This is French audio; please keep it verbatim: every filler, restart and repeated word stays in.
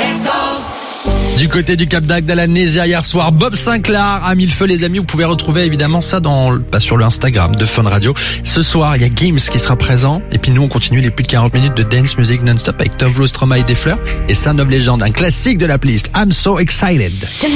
Du côté du Cap d'Agde à la Nézia hier soir, Bob Sinclair a mis le feu les amis. Vous pouvez retrouver évidemment ça dans, bah, sur le Instagram de Fun Radio. Ce soir, il y a Gims qui sera présent. Et puis nous, on continue les plus de quarante minutes de dance music non-stop avec Tove Lo, Stromae et des Fleurs. Et Sound of Legend, un classique de la playlist. I'm so excited.